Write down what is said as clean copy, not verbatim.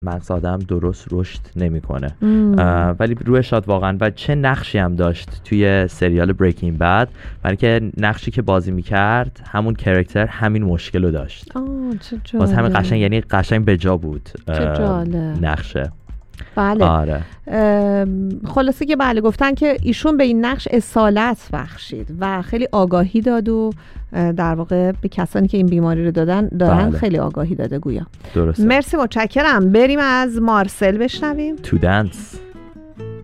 مغز آدم درست رشد نمیکنه. ولی روی شاد واقعا و چه نقشی هم داشت توی سریال بریکینگ بد، برای که نقشی که بازی میکرد همون کاراکتر همین مشکل رو داشت. چه جالب. واسه همین قشنگ، یعنی قشنگ به جا بود نقشه. بله. آره. خلاصه که بله گفتن که ایشون به این نقش اصالت بخشید و خیلی آگاهی داد و در واقع به کسانی که این بیماری رو دارن بله. خیلی آگاهی داده گویا. درسته. مرسی، متشکرم. بریم از مارسل بشنویم. تو دنس.